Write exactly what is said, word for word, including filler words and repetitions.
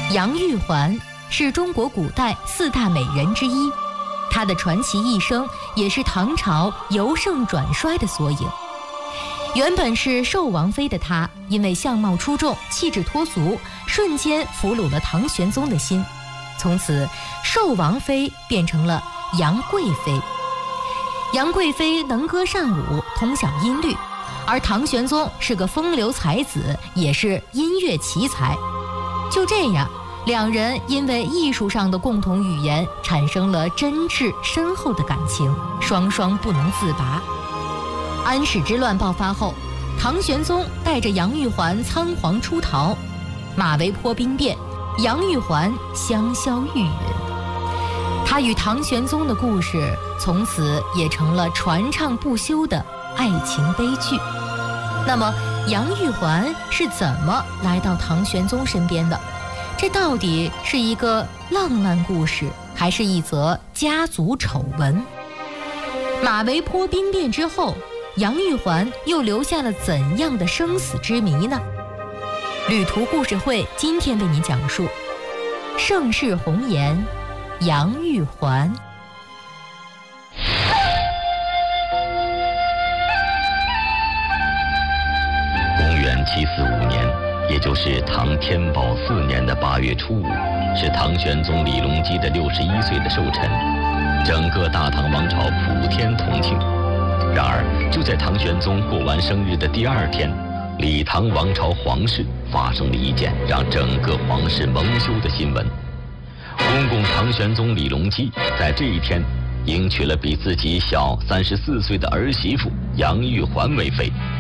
杨玉环是中国古代四大美人之一，她的传奇一生也是唐朝由盛转衰的缩影。原本是寿王妃的她，因为相貌出众、气质脱俗，瞬间俘虏了唐玄宗的心。从此，寿王妃变成了杨贵妃。杨贵妃能歌善舞，通晓音律，而唐玄宗是个风流才子，也是音乐奇才。就这样，两人因为艺术上的共同语言，产生了真挚深厚的感情，双双不能自拔。安史之乱爆发后，唐玄宗带着杨玉环仓皇出逃，马嵬坡兵变，杨玉环香消玉殒。他与唐玄宗的故事从此也成了传唱不休的爱情悲剧。那么杨玉环是怎么来到唐玄宗身边的？这到底是一个浪漫故事，还是一则家族丑闻？马嵬坡兵变之后，杨玉环又留下了怎样的生死之谜呢？旅途故事会今天为您讲述盛世红颜杨玉环。 公元七四五年，也就是唐天宝四年的八月初五，是唐玄宗李隆基的六十一岁的寿辰，整个大唐王朝普天同庆。然而，就在唐玄宗过完生日的第二天，李唐王朝皇室发生了一件让整个皇室蒙羞的新闻。公公唐玄宗李隆基在这一天迎娶了比自己小三十四岁的儿媳妇杨玉环为妃。